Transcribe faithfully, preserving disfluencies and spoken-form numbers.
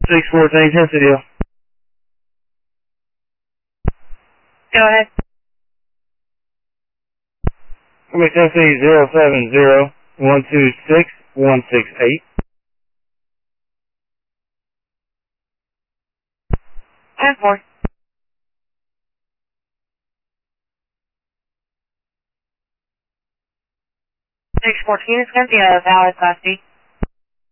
six fourteen, Tennessee deal. Go ahead. Come Tennessee zero seven zero one two six one six eight. ten four. six fourteen is going to be a valid Class D.